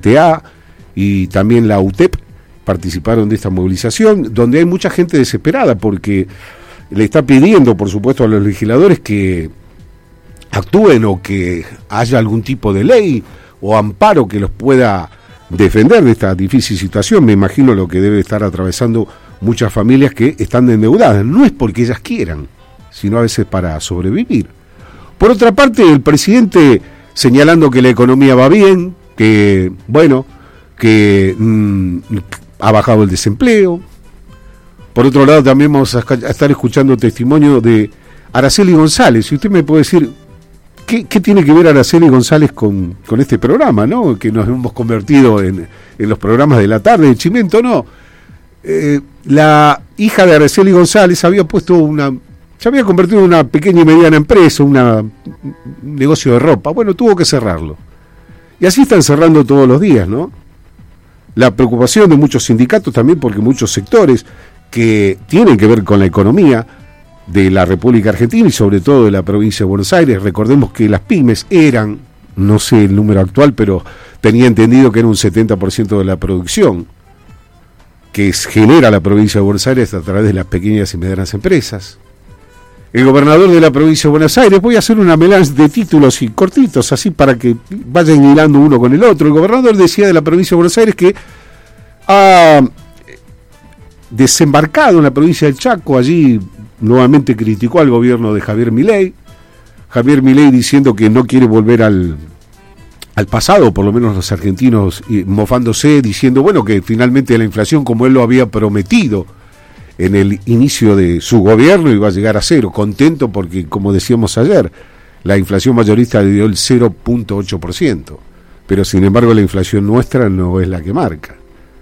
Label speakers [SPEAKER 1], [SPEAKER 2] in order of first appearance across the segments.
[SPEAKER 1] CTA y también la UTEP participaron de esta movilización, donde hay mucha gente desesperada porque le está pidiendo, por supuesto, a los legisladores que actúen o que haya algún tipo de ley o amparo que los pueda defender de esta difícil situación. Me imagino lo que debe estar atravesando muchas familias que están endeudadas. No es porque ellas quieran, sino a veces para sobrevivir. Por otra parte, el presidente señalando que la economía va bien, que, bueno, que ha bajado el desempleo. Por otro lado, también vamos a estar escuchando testimonio de Araceli González. Y usted me puede decir, ¿qué tiene que ver Araceli González con este programa, ¿no? Que nos hemos convertido en los programas de la tarde de Chimento, ¿no? La hija de Araceli González se había convertido en una pequeña y mediana empresa, un negocio de ropa. Bueno, tuvo que cerrarlo. Y así están cerrando todos los días, ¿no? La preocupación de muchos sindicatos también, porque muchos sectores que tienen que ver con la economía de la República Argentina y sobre todo de la provincia de Buenos Aires. Recordemos que las pymes eran, no sé el número actual, pero tenía entendido que era un 70% de la producción que genera la provincia de Buenos Aires a través de las pequeñas y medianas empresas. El gobernador de la provincia de Buenos Aires, voy a hacer una melange de títulos y cortitos, así para que vayan hilando uno con el otro. El gobernador decía de la provincia de Buenos Aires que ha desembarcado en la provincia del Chaco. Allí nuevamente criticó al gobierno de Javier Milei. Javier Milei diciendo que no quiere volver al pasado, por lo menos los argentinos mofándose, diciendo, bueno, que finalmente la inflación, como él lo había prometido en el inicio de su gobierno, iba a llegar a cero. Contento porque, como decíamos ayer, la inflación mayorista dio el 0.8%, pero sin embargo la inflación nuestra no es la que marca.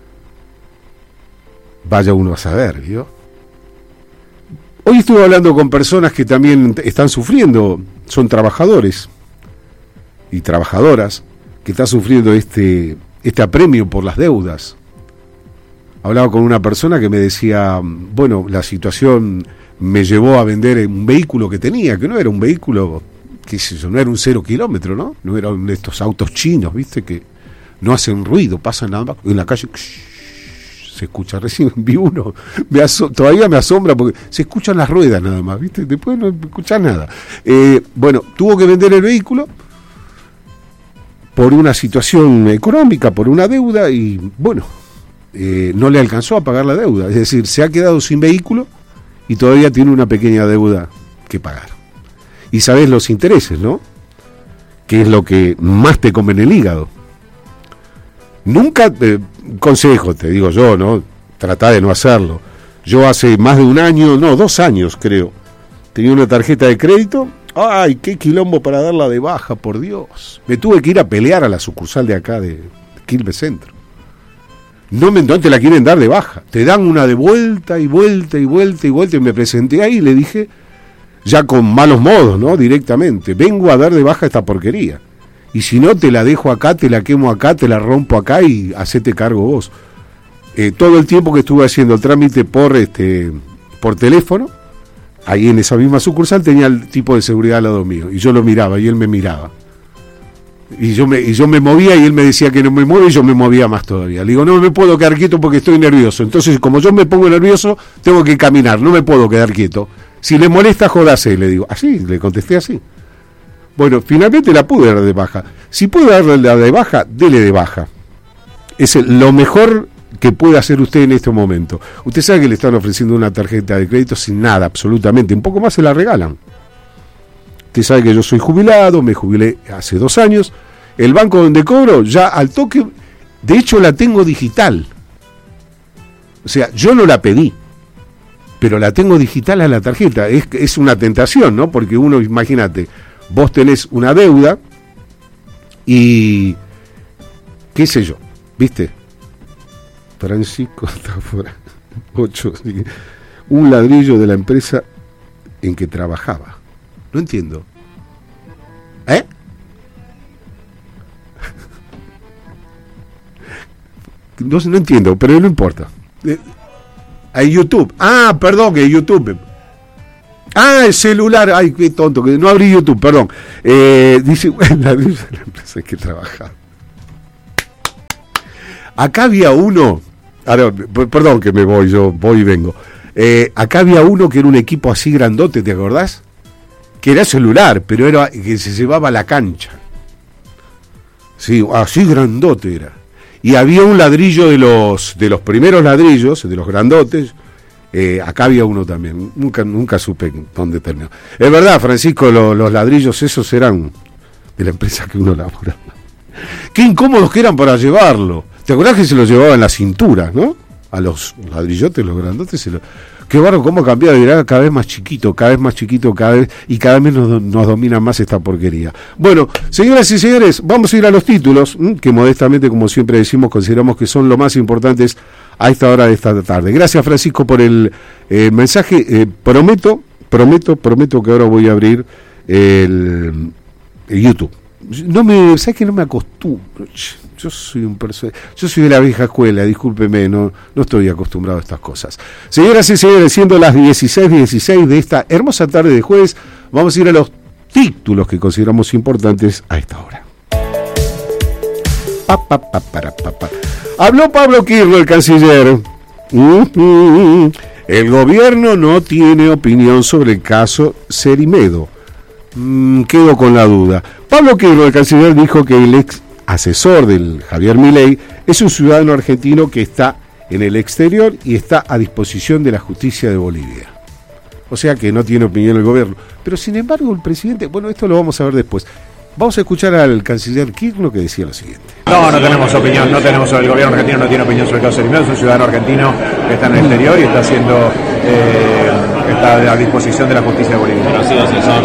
[SPEAKER 1] Vaya uno a saber, ¿vio? Hoy estuve hablando con personas que también están sufriendo, son trabajadores y trabajadoras que están sufriendo este apremio por las deudas. Hablaba con una persona que me decía, bueno, la situación me llevó a vender un vehículo que tenía, que no era un vehículo, qué sé yo, no era un 0 kilómetro, ¿no? No eran estos autos chinos, ¿viste? Que no hacen ruido, pasan nada más, en la calle se escucha, recién vi uno, todavía me asombra porque se escuchan las ruedas nada más, ¿viste? Después no escuchas nada. Bueno, tuvo que vender el vehículo por una situación económica, por una deuda y, bueno, no le alcanzó a pagar la deuda, es decir, se ha quedado sin vehículo y todavía tiene una pequeña deuda que pagar. Y sabés los intereses, ¿no? Que es lo que más te come en el hígado. Nunca, consejo, te digo yo, ¿no? Tratá de no hacerlo. Yo hace más de 2 años creo, tenía una tarjeta de crédito. ¡Ay, qué quilombo para darla de baja, por Dios! Me tuve que ir a pelear a la sucursal de acá de Quilmes Centro. No te la quieren dar de baja, te dan una de vuelta y vuelta y vuelta y vuelta, y me presenté ahí y le dije, ya con malos modos, ¿no? Directamente, vengo a dar de baja esta porquería, y si no te la dejo acá, te la quemo acá, te la rompo acá y hacete cargo vos. Todo el tiempo que estuve haciendo el trámite por teléfono, ahí en esa misma sucursal tenía el tipo de seguridad al lado mío, y yo lo miraba y él me miraba. Y yo me movía y él me decía que no me mueve y yo me movía más todavía. Le digo, no me puedo quedar quieto porque estoy nervioso. Entonces, como yo me pongo nervioso, tengo que caminar, no me puedo quedar quieto. Si le molesta, jódase, le digo. Así, le contesté así. Bueno, finalmente la pude dar de baja. Si puede darle la de baja, dele de baja. Es lo mejor que puede hacer usted en este momento. Usted sabe que le están ofreciendo una tarjeta de crédito sin nada, absolutamente. Un poco más se la regalan. Usted sabe que yo soy jubilado, me jubilé hace 2 años. El banco donde cobro, ya al toque, de hecho la tengo digital. O sea, yo no la pedí, pero la tengo digital a la tarjeta. Es una tentación, ¿no? Porque uno, imagínate, vos tenés una deuda y, qué sé yo, ¿viste? Francisco está fuera, 8, un ladrillo de la empresa en que trabajaba. No entiendo. No entiendo, pero no importa. Hay YouTube. Perdón, que YouTube. El celular. Ay, qué tonto, que no abrí YouTube, perdón. Dice, la empresa que trabaja. Acá había uno, ahora, perdón que me voy, yo voy y vengo. Acá había uno que era un equipo así grandote, ¿te acordás? Que era celular, pero era que se llevaba a la cancha. Sí, así grandote era. Y había un ladrillo de los primeros ladrillos, de los grandotes. Acá había uno también. Nunca supe dónde terminó. Es verdad, Francisco, los ladrillos esos eran de la empresa que uno laboraba. Qué incómodos que eran para llevarlo. ¿Te acordás que se los llevaba en la cintura, no? A los ladrillotes, los grandotes. Qué barro, cómo ha cambiado. Era cada vez más chiquito, cada vez, y cada vez nos domina más esta porquería. Bueno, señoras y señores, vamos a ir a los títulos, que modestamente, como siempre decimos, consideramos que son lo más importantes a esta hora de esta tarde. Gracias, Francisco, por el mensaje. Prometo que ahora voy a abrir el YouTube. ¿Sabes que no me acostumbro? Yo soy de la vieja escuela, discúlpeme, no estoy acostumbrado a estas cosas. Señoras y señores, siendo las 16:16 de esta hermosa tarde de jueves, vamos a ir a los títulos que consideramos importantes a esta hora. Habló Pablo Kirlo, el canciller. El gobierno no tiene opinión sobre el caso Cerimedo. Quedo con la duda. Pablo Kirlo, el canciller, dijo que el ex asesor del Javier Milei es un ciudadano argentino que está en el exterior y está a disposición de la justicia de Bolivia. O sea que no tiene opinión el gobierno. Pero sin embargo el presidente, bueno, esto lo vamos a ver después. Vamos a escuchar al canciller Kirchner que decía lo siguiente.
[SPEAKER 2] No tenemos opinión, el gobierno argentino no tiene opinión sobre el caso de Cerimedo, es un ciudadano argentino que está en el exterior y está está a disposición de la justicia de Bolivia.
[SPEAKER 3] Pero ha sido asesor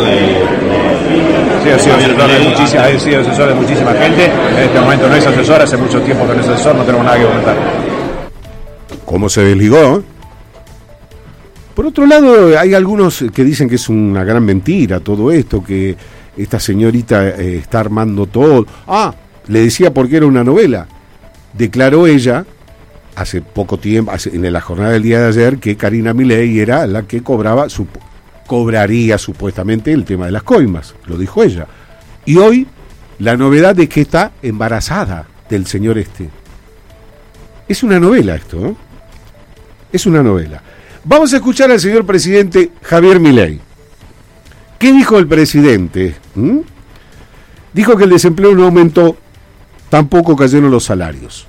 [SPEAKER 2] ha sido asesor de muchísima gente, en este momento no es asesor, hace mucho tiempo que no es asesor, no tenemos nada que comentar.
[SPEAKER 1] ¿Cómo se desligó? Por otro lado, hay algunos que dicen que es una gran mentira todo esto, que esta señorita está armando todo. Le decía porque era una novela. Declaró ella, hace poco tiempo, en la jornada del día de ayer, que Karina Milei era la que cobraría supuestamente el tema de las coimas. Lo dijo ella. Y hoy, la novedad es que está embarazada del señor este. Es una novela esto, ¿no? Es una novela. Vamos a escuchar al señor presidente Javier Milei. ¿Qué dijo el presidente? Dijo que el desempleo no aumentó, tampoco cayeron los salarios.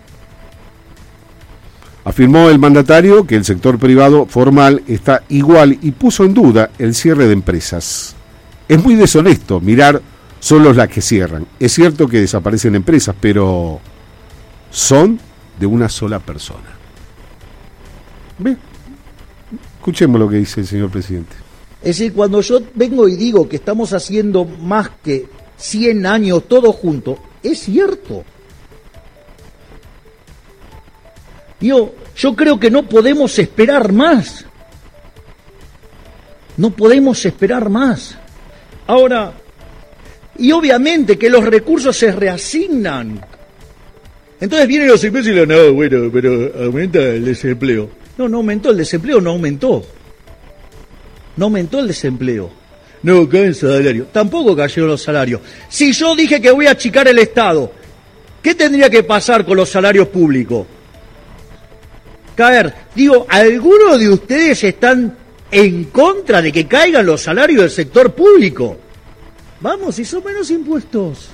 [SPEAKER 1] Afirmó el mandatario que el sector privado formal está igual y puso en duda el cierre de empresas. Es muy deshonesto mirar solo las que cierran. Es cierto que desaparecen empresas, pero son de una sola persona. ¿Ve? Escuchemos lo que dice el señor presidente.
[SPEAKER 4] Es decir, cuando yo vengo y digo que estamos haciendo más que 100 años todos juntos, es cierto. Yo creo que no podemos esperar más. No podemos esperar más. Ahora, y obviamente que los recursos se reasignan. Entonces vienen los imbéciles y dicen, no, bueno, pero aumenta el desempleo. No aumentó el desempleo, no aumentó. No aumentó el desempleo. No cae el salario. Tampoco cayeron los salarios. Si yo dije que voy a achicar el Estado, ¿qué tendría que pasar con los salarios públicos? Caer. ¿Algunos de ustedes están en contra de que caigan los salarios del sector público? Vamos, hizo menos impuestos.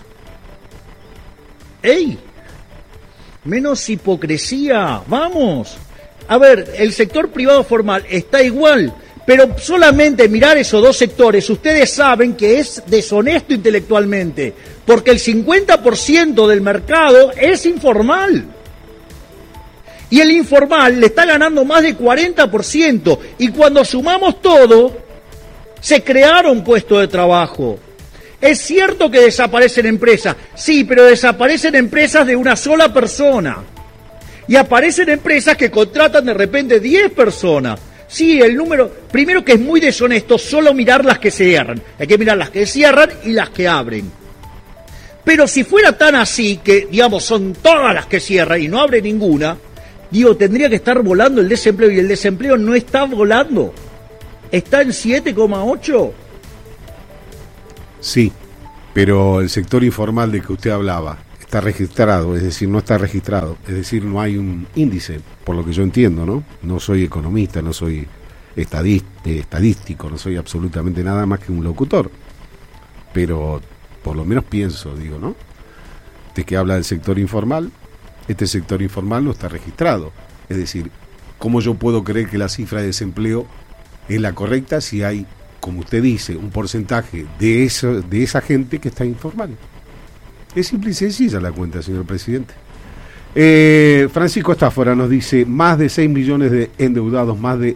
[SPEAKER 4] ¡Ey! Menos hipocresía. Vamos. A ver, el sector privado formal está igual, pero solamente mirar esos dos sectores, ustedes saben que es deshonesto intelectualmente, porque el 50% del mercado es informal. Y el informal le está ganando más del 40%, y cuando sumamos todo, se crearon puestos de trabajo. Es cierto que desaparecen empresas, sí, pero desaparecen empresas de una sola persona. Y aparecen empresas que contratan de repente 10 personas. Sí, el número, primero que es muy deshonesto solo mirar las que cierran. Hay que mirar las que cierran y las que abren. Pero si fuera tan así, que digamos son todas las que cierran y no abre ninguna, tendría que estar volando el desempleo, y el desempleo no está volando. Está en 7,8.
[SPEAKER 1] Sí, pero el sector informal del que usted hablaba, está registrado, es decir, no está registrado, es decir, no hay un índice, por lo que yo entiendo, ¿no? No soy economista, no soy estadístico, no soy absolutamente nada más que un locutor, pero por lo menos pienso, digo, ¿no? De que habla del sector informal, este sector informal no está registrado, es decir, ¿cómo yo puedo creer que la cifra de desempleo es la correcta si hay, como usted dice, un porcentaje de esa gente que está informal? Es simple y sencilla la cuenta, señor presidente. Francisco Estáfora nos dice, más de 6 millones de endeudados, más de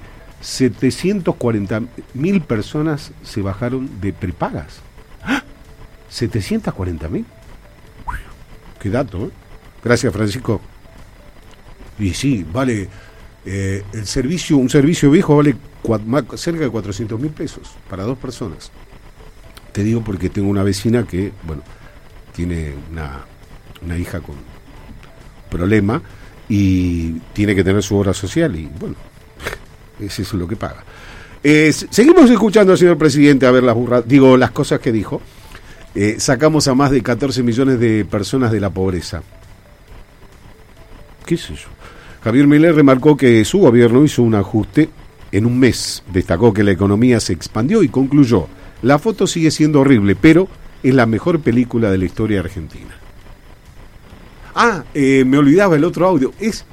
[SPEAKER 1] 740.000 personas se bajaron de prepagas. ¡Ah! 740.000. Qué dato, ¿eh? Gracias, Francisco. Y sí, vale, un servicio viejo vale cerca de 400.000 pesos para 2 personas. Te digo porque tengo una vecina que, bueno, tiene una hija con problema y tiene que tener su obra social y, bueno, eso es lo que paga. Seguimos escuchando al señor presidente a ver las cosas que dijo. Sacamos a más de 14 millones de personas de la pobreza. ¿Qué sé yo? Javier Milei remarcó que su gobierno hizo un ajuste en un mes. Destacó que la economía se expandió y concluyó: la foto sigue siendo horrible, pero es la mejor película de la historia argentina. Me olvidaba el otro audio.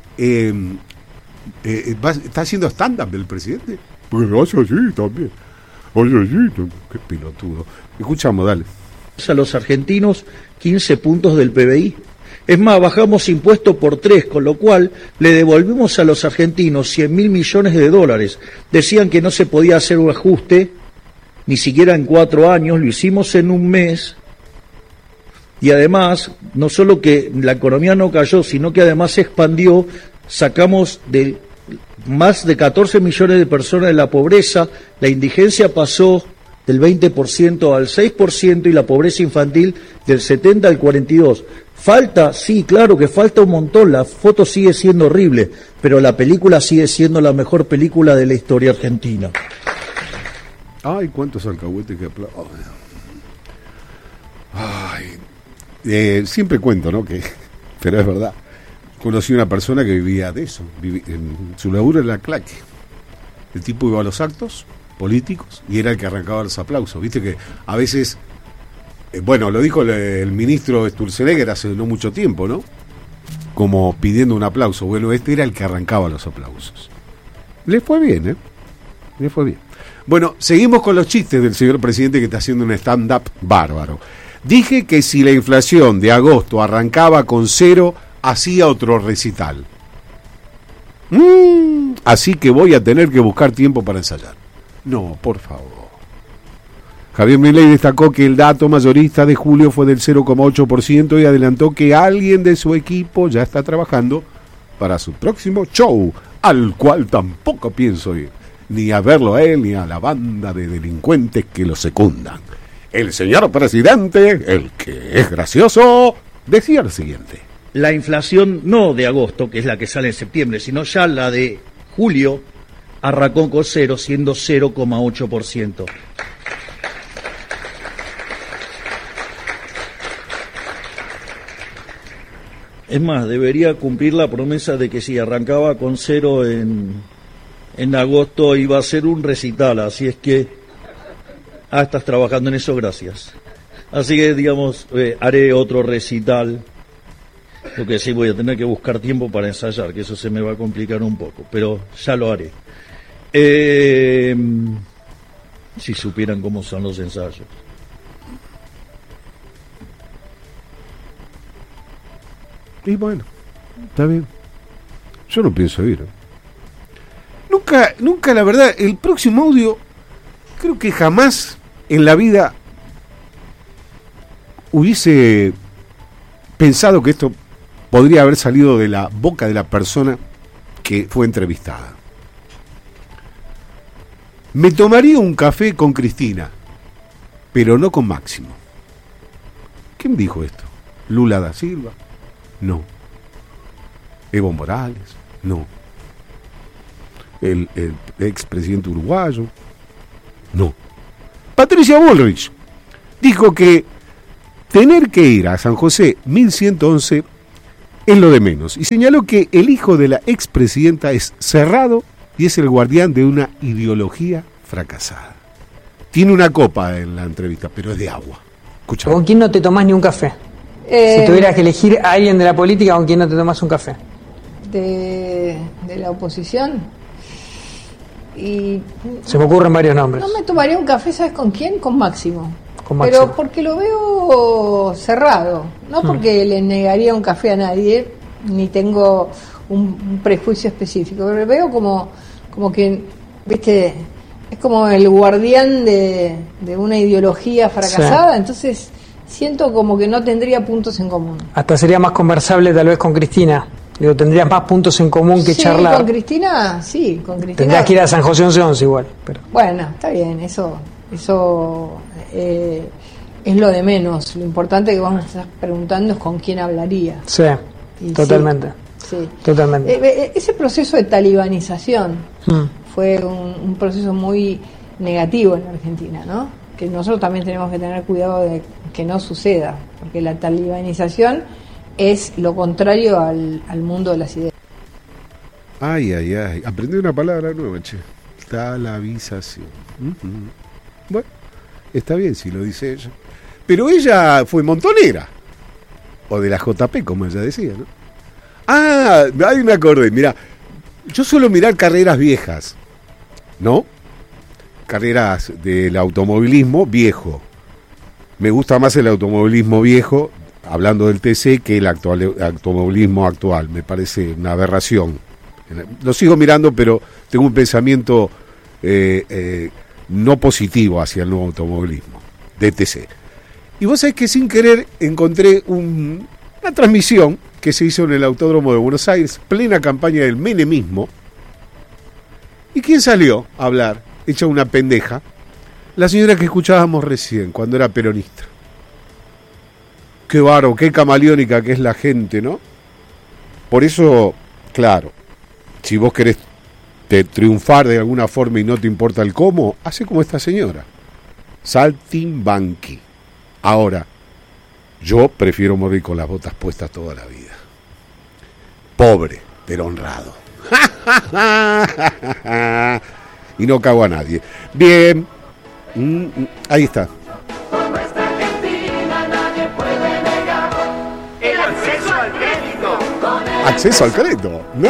[SPEAKER 1] ¿Está haciendo stand-up el presidente? Pues lo hace así también. Qué pilotudo. Escuchamos, dale.
[SPEAKER 4] A los argentinos 15 puntos del PBI. Es más, bajamos impuestos por 3, con lo cual le devolvimos a los argentinos 100.000 millones de dólares. Decían que no se podía hacer un ajuste, ni siquiera en 4 años, lo hicimos en un mes. Y además, no solo que la economía no cayó, sino que además se expandió, sacamos de más de 14 millones de personas de la pobreza, la indigencia pasó del 20% al 6% y la pobreza infantil del 70% al 42%. Falta, sí, claro que falta un montón, la foto sigue siendo horrible, pero la película sigue siendo la mejor película de la historia argentina.
[SPEAKER 1] Ay, cuántos alcahuetes que aplauden. Siempre cuento, ¿no? Pero es verdad. Conocí una persona que vivía de eso. En su laburo era la claque. El tipo iba a los actos políticos y era el que arrancaba los aplausos. Viste que a veces, bueno, lo dijo el ministro Sturzenegger hace no mucho tiempo, ¿no? Como pidiendo un aplauso. Bueno, este era el que arrancaba los aplausos. Le fue bien, ¿eh? Le fue bien. Bueno, seguimos con los chistes del señor presidente, que está haciendo un stand-up bárbaro. Dije que si la inflación de agosto arrancaba con 0, hacía otro recital. Así que voy a tener que buscar tiempo para ensayar. No, por favor. Javier Milei destacó que el dato mayorista de julio fue del 0,8% y adelantó que alguien de su equipo ya está trabajando para su próximo show, al cual tampoco pienso ir, ni a verlo a él ni a la banda de delincuentes que lo secundan. El señor presidente, el que es gracioso, decía lo siguiente:
[SPEAKER 4] la inflación no de agosto, que es la que sale en septiembre, sino ya la de julio, arrancó con 0, siendo 0,8%. Es más, debería cumplir la promesa de que si arrancaba con 0 en agosto iba a ser un recital, así es que... estás trabajando en eso, gracias. Así que, digamos, haré otro recital. Lo que sí, voy a tener que buscar tiempo para ensayar, que eso se me va a complicar un poco, pero ya lo haré. Si supieran cómo son los ensayos.
[SPEAKER 1] Y bueno, está bien. Yo no pienso ir. Nunca, la verdad, el próximo audio, creo que jamás en la vida hubiese pensado que esto podría haber salido de la boca de la persona que fue entrevistada. Me tomaría un café con Cristina, pero no con Máximo. ¿Quién dijo esto? ¿Lula da Silva? No. ¿Evo Morales? No. ¿El expresidente uruguayo? No. Patricia Bullrich dijo que tener que ir a San José 1111 es lo de menos. Y señaló que el hijo de la expresidenta es cerrado y es el guardián de una ideología fracasada. Tiene una copa en la entrevista, pero es de agua. Escucha.
[SPEAKER 3] ¿Con quién no te tomás ni un café? Si tuvieras que elegir a alguien de la política, ¿con quién no te tomás un café?
[SPEAKER 5] De la oposición. Y
[SPEAKER 3] se me ocurren varios nombres.
[SPEAKER 5] No me tomaría un café, ¿sabes con quién? Con Máximo.
[SPEAKER 3] Con Máximo.
[SPEAKER 5] Pero porque lo veo cerrado. No porque le negaría un café a nadie, ni tengo un prejuicio específico. Pero lo veo como que, viste, es como el guardián de una ideología fracasada. Sí. Entonces siento como que no tendría puntos en común.
[SPEAKER 3] Hasta sería más conversable tal vez con Cristina. Digo, tendrías más puntos en común que charlar.
[SPEAKER 5] Con Cristina, sí, con Cristina.
[SPEAKER 3] Tendrías que ir a San José 11 igual. Pero.
[SPEAKER 5] Bueno, está bien, eso es lo de menos. Lo importante que vos me estás preguntando es con quién hablaría.
[SPEAKER 3] Sí, y totalmente.
[SPEAKER 5] Sí.
[SPEAKER 3] Totalmente.
[SPEAKER 5] Ese proceso de talibanización fue un proceso muy negativo en la Argentina, ¿no? Que nosotros también tenemos que tener cuidado de que no suceda, porque la talibanización es lo contrario al mundo de las ideas.
[SPEAKER 1] Ay, aprendí una palabra nueva, che. Talabización. Bueno, está bien si lo dice ella. Pero ella fue montonera. O de la JP, como ella decía, ¿no? Ah, ahí me acordé. Mira, yo suelo mirar carreras viejas, ¿no? Carreras del automovilismo viejo. Me gusta más el automovilismo viejo, hablando del TC, que el automovilismo actual. Me parece una aberración. Lo sigo mirando, pero tengo un pensamiento no positivo hacia el nuevo automovilismo, DTC. Y vos sabés que sin querer encontré una transmisión que se hizo en el Autódromo de Buenos Aires, plena campaña del menemismo. ¿Y quién salió a hablar? Hecha una pendeja. La señora que escuchábamos recién, cuando era peronista. Qué bárbaro, qué camaleónica que es la gente, ¿no? Por eso, claro, si vos querés triunfar de alguna forma y no te importa el cómo, hace como esta señora. Saltimbanqui. Ahora, yo prefiero morir con las botas puestas toda la vida. Pobre, pero honrado. Y no cago a nadie. Bien. Ahí está. Acceso al crédito. No.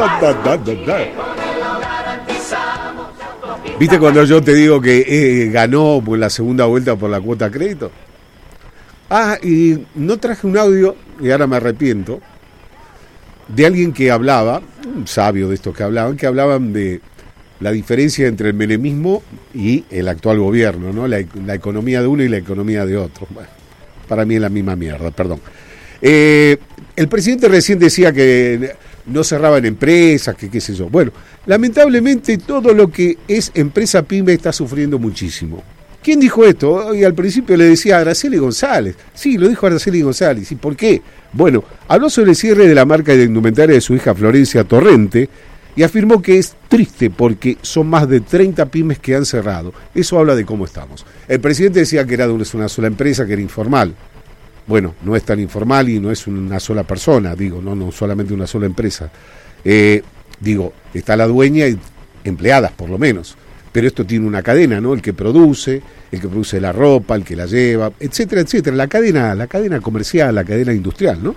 [SPEAKER 1] ¿Viste cuando yo te digo que ganó por la segunda vuelta por la cuota crédito? Ah, y no traje un audio, y ahora me arrepiento, de alguien que hablaba, un sabio de estos que hablaban de la diferencia entre el menemismo y el actual gobierno, ¿no? La economía de uno y la economía de otro. Bueno, para mí es la misma mierda, perdón. El presidente recién decía que no cerraban empresas, que qué sé yo. Bueno, lamentablemente todo lo que es empresa pyme está sufriendo muchísimo. ¿Quién dijo esto? Y al principio le decía Araceli González. Sí, lo dijo Araceli González. ¿Y por qué? Bueno, habló sobre el cierre de la marca de indumentaria de su hija Florencia Torrente y afirmó que es triste porque son más de 30 pymes que han cerrado. Eso habla de cómo estamos. El presidente decía que era de una sola empresa, que era informal. Bueno, no es tan informal y no es una sola persona, no solamente una sola empresa. Está la dueña y empleadas por lo menos. Pero esto tiene una cadena, ¿no? El que produce la ropa, el que la lleva, etcétera, etcétera. La cadena comercial, la cadena industrial, ¿no?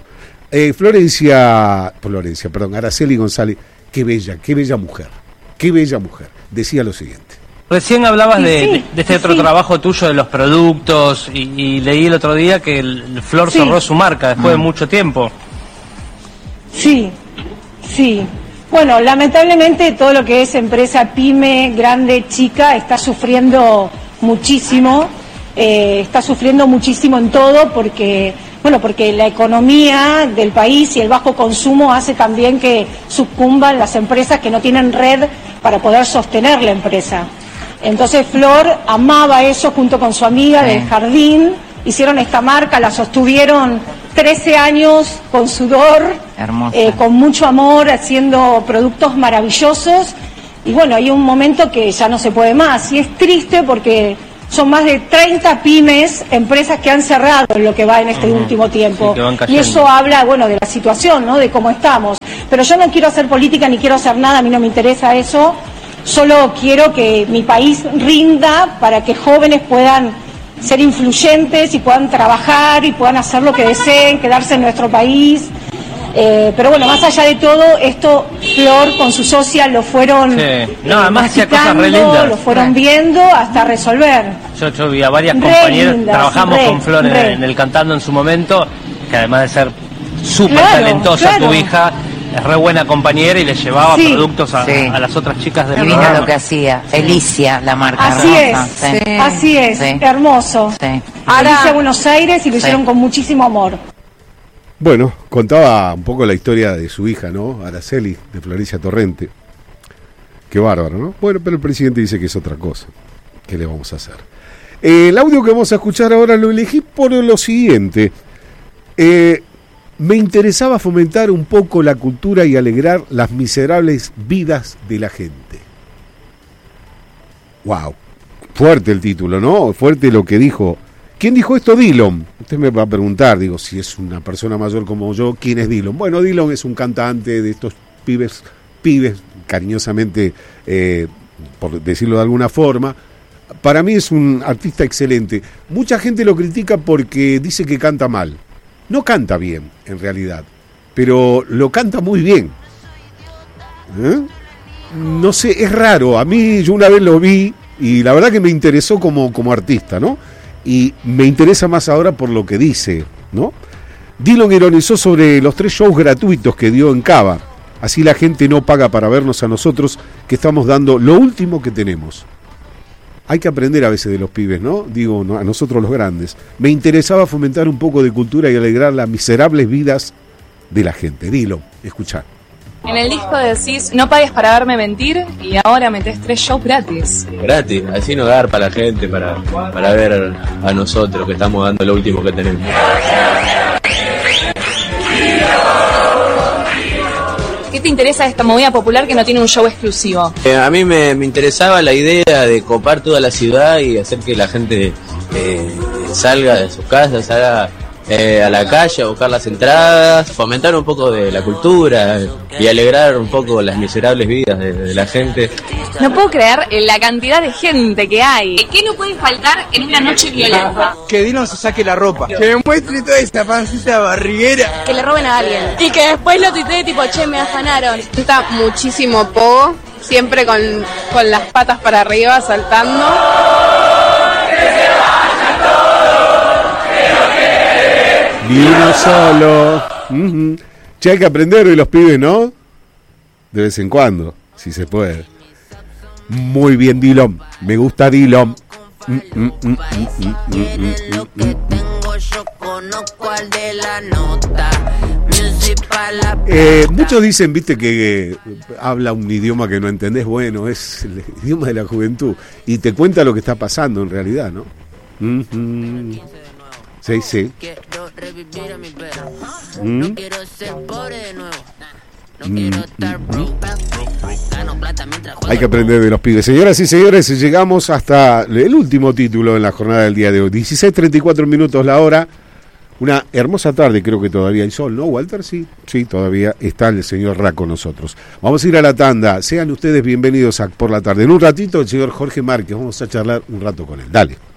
[SPEAKER 1] Araceli González, qué bella mujer. Decía lo siguiente.
[SPEAKER 6] Recién hablabas de este otro trabajo tuyo de los productos y leí el otro día que el Flor cerró su marca después de mucho tiempo. Sí. Bueno, lamentablemente todo lo que es empresa pyme, grande, chica, está sufriendo muchísimo en todo porque la economía del país y el bajo consumo hace también que sucumban las empresas que no tienen red para poder sostener la empresa. Entonces Flor amaba eso junto con su amiga del jardín, hicieron esta marca, la sostuvieron 13 años con sudor, con mucho amor, haciendo productos maravillosos, y bueno, hay un momento que ya no se puede más, y es triste porque son más de 30 pymes, empresas que han cerrado en lo que va en este último tiempo. Sí, y eso habla, bueno, de la situación, ¿no? De cómo estamos. Pero yo no quiero hacer política ni quiero hacer nada, a mí no me interesa eso. Solo quiero que mi país rinda para que jóvenes puedan ser influyentes y puedan trabajar y puedan hacer lo que deseen, quedarse en nuestro país. Pero bueno, más allá de todo, esto Flor con su socia lo fueron lo fueron viendo hasta resolver.
[SPEAKER 7] Yo vi a varias compañeras, trabajamos con Flor en el Cantando en su momento, que además de ser súper talentosa tu hija, es re buena compañera y le llevaba productos a las otras chicas del programa.
[SPEAKER 8] Mira lo que hacía, Felicia, la marca.
[SPEAKER 6] Así es, hermoso. Sí. Ahora a Buenos Aires y lo hicieron con muchísimo amor.
[SPEAKER 1] Bueno, contaba un poco la historia de su hija, ¿no? Araceli, de Florencia Torrente. Qué bárbaro, ¿no? Bueno, pero el presidente dice que es otra cosa. ¿Qué le vamos a hacer? El audio que vamos a escuchar ahora lo elegí por lo siguiente. Me interesaba fomentar un poco la cultura y alegrar las miserables vidas de la gente. ¡Wow! Fuerte el título, ¿no? Fuerte lo que dijo. ¿Quién dijo esto? Dillon. Usted me va a preguntar, digo, si es una persona mayor como yo, ¿quién es Dillon? Bueno, Dillon es un cantante de estos pibes, cariñosamente, por decirlo de alguna forma. Para mí es un artista excelente. Mucha gente lo critica porque dice que canta mal. No canta bien, en realidad, pero lo canta muy bien. No sé, es raro. A mí, yo una vez lo vi y la verdad que me interesó como artista, ¿no? Y me interesa más ahora por lo que dice, ¿no? Dillon ironizó sobre los 3 shows gratuitos que dio en Cava. Así la gente no paga para vernos a nosotros, que estamos dando lo último que tenemos. Hay que aprender a veces de los pibes, ¿no? Digo, ¿no? A nosotros los grandes. Me interesaba fomentar un poco de cultura y alegrar las miserables vidas de la gente. Dilo, escuchá.
[SPEAKER 9] En el disco decís, no pagues para verme mentir, y ahora metés 3 shows gratis.
[SPEAKER 10] Gratis, así no dar para la gente, para ver a nosotros que estamos dando lo último que tenemos.
[SPEAKER 9] ¿Qué te interesa de esta movida popular que no tiene un show exclusivo?
[SPEAKER 10] A mí me interesaba la idea de copar toda la ciudad y hacer que la gente salga de sus casas, salga a la calle a buscar las entradas, fomentar un poco de la cultura y alegrar un poco las miserables vidas de la gente.
[SPEAKER 9] No puedo creer la cantidad de gente que hay. ¿Qué no puede faltar en una noche violenta?
[SPEAKER 11] Que Dillon se saque la ropa, que me muestre toda esa pancita barriguera,
[SPEAKER 9] que le roben a alguien y que después lo tuitee tipo, che, me afanaron.
[SPEAKER 12] Está muchísimo pogo, siempre con las patas para arriba saltando.
[SPEAKER 1] Ni uno solo. Che, hay que aprender de los pibes, ¿no? De vez en cuando, si se puede. Muy bien, Dillon. Me gusta Dillon. Muchos dicen, viste, que habla un idioma que no entendés. Bueno, es el idioma de la juventud. Y te cuenta lo que está pasando en realidad, ¿no? Sí, sí. Hay que aprender de los pibes. Señoras y señores, llegamos hasta el último título en la jornada del día de hoy. 16:34 minutos la hora. Una hermosa tarde, creo que todavía hay sol, ¿no, Walter? Sí, todavía está el señor Ra con nosotros. Vamos a ir a la tanda. Sean ustedes bienvenidos a Por la Tarde. En un ratito el señor Jorge Márquez. Vamos a charlar un rato con él. Dale.